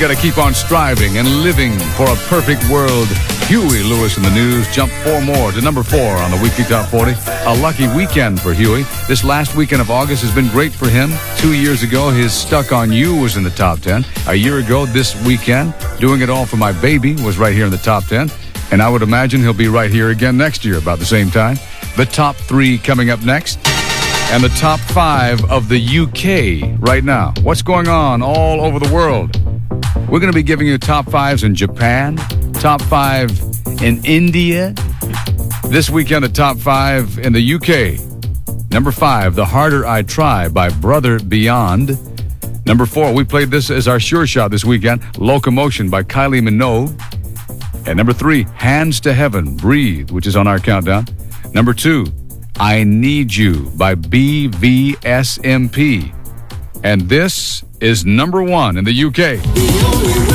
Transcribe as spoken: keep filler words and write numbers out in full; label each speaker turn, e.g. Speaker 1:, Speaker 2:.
Speaker 1: got to keep on striving and living for a perfect world. Huey Lewis in the news jumped four more to number four on the weekly top forty. A lucky weekend for Huey. This last weekend of August has been great for him. Two years ago, his Stuck on You was in the top ten. A year ago, this weekend, Doing It All for My Baby was right here in the top ten. And I would imagine he'll be right here again next year about the same time. The top three coming up next. And the top five of the U K right now. What's going on all over the world? We're going to be giving you top fives in Japan, top five in India. This weekend, the top five in the U K. Number five, The Harder I Try by Brother Beyond. Number four, we played this as our sure shot this weekend, Locomotion by Kylie Minogue. And number three, Hands to Heaven, Breathe, which is on our countdown. Number two, I Need You by B V S M P. And this is number one in the U K.